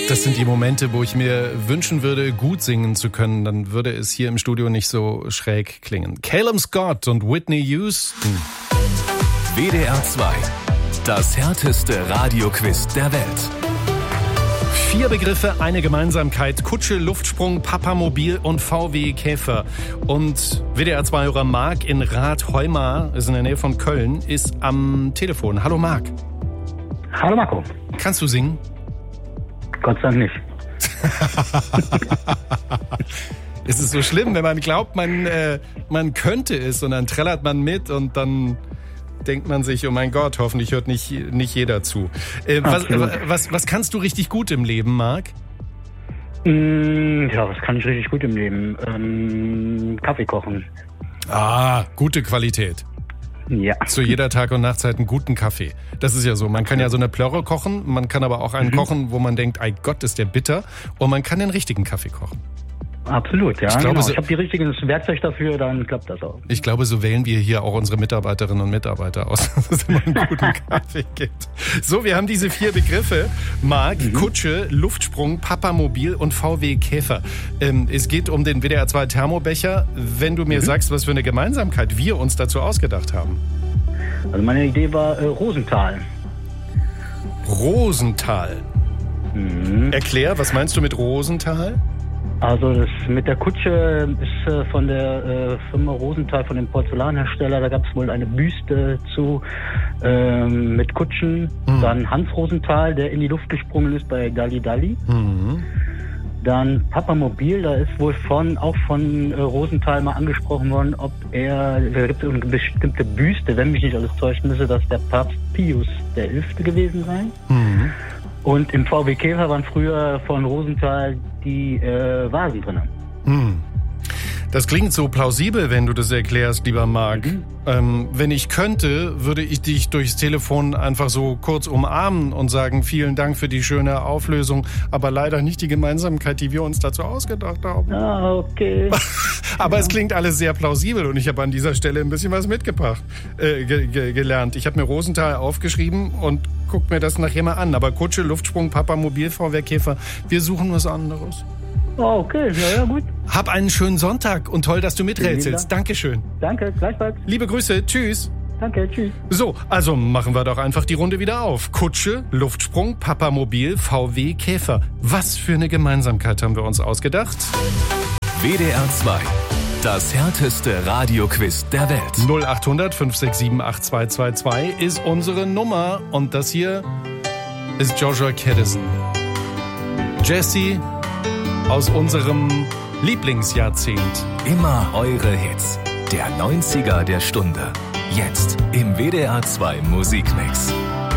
Das sind die Momente, wo ich mir wünschen würde, gut singen zu können. Dann würde es hier im Studio nicht so schräg klingen. Calum Scott und Whitney Houston. WDR 2. Das härteste Radioquiz der Welt. 4 Begriffe, eine Gemeinsamkeit. Kutsche, Luftsprung, Papamobil und VW Käfer. Und WDR 2-Hörer Marc in Rath-Heumar, ist in der Nähe von Köln, ist am Telefon. Hallo Marc. Hallo Marco. Kannst du singen? Gott sei Dank nicht. Es ist so schlimm, wenn man glaubt, man könnte es und dann trällert man mit und dann denkt man sich, oh mein Gott, hoffentlich hört nicht jeder zu. Was kannst du richtig gut im Leben, Marc? Ja, was kann ich richtig gut im Leben? Kaffee kochen. Ah, gute Qualität. Ja. Zu jeder Tag- und Nachtzeit einen guten Kaffee. Das ist ja so. Man kann ja so eine Plörre kochen, man kann aber auch einen kochen, wo man denkt, ei Gott, ist der bitter. Und man kann den richtigen Kaffee kochen. Absolut, ja. Ich glaube, ich habe die richtigen Werkzeug dafür, dann klappt das auch. Ich glaube, so wählen wir hier auch unsere Mitarbeiterinnen und Mitarbeiter aus, dass es immer einen guten Kaffee gibt. So, wir haben diese 4 Begriffe. Marc, Kutsche, Luftsprung, Papamobil und VW Käfer. Es geht um den WDR 2 Thermobecher. Wenn du mir sagst, was für eine Gemeinsamkeit wir uns dazu ausgedacht haben. Also meine Idee war Rosenthal. Rosenthal. Erklär, was meinst du mit Rosenthal? Also das mit der Kutsche ist von der Firma Rosenthal, von dem Porzellanhersteller. Da gab es wohl eine Büste zu mit Kutschen. Dann Hans Rosenthal, der in die Luft gesprungen ist bei Dalli Dalli. Dann Papamobil, da ist wohl auch von Rosenthal mal angesprochen worden, da gibt es eine bestimmte Büste, wenn mich nicht alles täuscht, müsste das der Papst Pius XI. Gewesen sein. Und im VW Käfer waren früher von Rosenthal die Vasen drin. Das klingt so plausibel, wenn du das erklärst, lieber Marc. Wenn ich könnte, würde ich dich durchs Telefon einfach so kurz umarmen und sagen, vielen Dank für die schöne Auflösung, aber leider nicht die Gemeinsamkeit, die wir uns dazu ausgedacht haben. Ah, okay. Aber es klingt alles sehr plausibel und ich habe an dieser Stelle ein bisschen was mitgebracht, gelernt. Ich habe mir Rosenthal aufgeschrieben und guck mir das nachher mal an. Aber Kutsche, Luftsprung, Papamobil, VW Käfer, wir suchen was anderes. Oh, okay, ja, gut. Hab einen schönen Sonntag und toll, dass du miträtselst. Dankeschön. Danke, gleichfalls. Liebe Grüße, tschüss. Danke, tschüss. So, also machen wir doch einfach die Runde wieder auf. Kutsche, Luftsprung, Papamobil, VW Käfer. Was für eine Gemeinsamkeit haben wir uns ausgedacht? WDR 2. Das härteste Radioquiz der Welt. 0800 567 8222 ist unsere Nummer. Und das hier ist Joshua Caddison. Jesse aus unserem Lieblingsjahrzehnt. Immer eure Hits. Der 90er der Stunde. Jetzt im WDR 2 Musikmix.